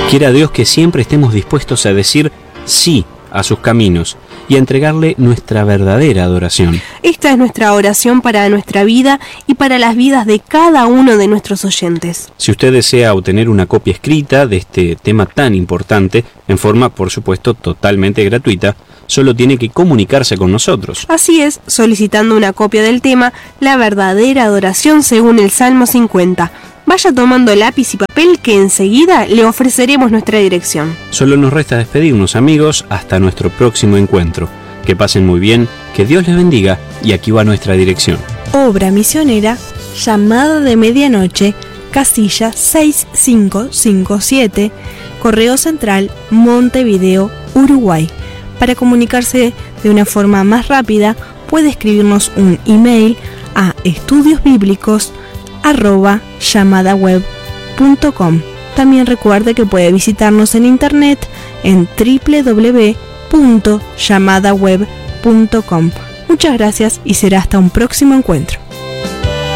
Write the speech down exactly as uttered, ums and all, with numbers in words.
Quiera Dios que siempre estemos dispuestos a decir sí a sus caminos y a entregarle nuestra verdadera adoración. Esta es nuestra oración para nuestra vida y para las vidas de cada uno de nuestros oyentes. Si usted desea obtener una copia escrita de este tema tan importante, en forma, por supuesto, totalmente gratuita, solo tiene que comunicarse con nosotros. Así es, solicitando una copia del tema La verdadera adoración según el Salmo cincuenta. Vaya tomando lápiz y papel que enseguida le ofreceremos nuestra dirección. Solo nos resta despedirnos, amigos, hasta nuestro próximo encuentro. Que pasen muy bien, que Dios les bendiga y aquí va nuestra dirección. Obra misionera, Llamada de Medianoche, casilla seis cinco cinco siete, Correo Central, Montevideo, Uruguay. Para comunicarse de una forma más rápida, puede escribirnos un email a estudiosbíblicos arroba llamadaweb punto com. También recuerde que puede visitarnos en internet en doble u doble u doble u punto llamadaweb punto com. Muchas gracias y será hasta un próximo encuentro.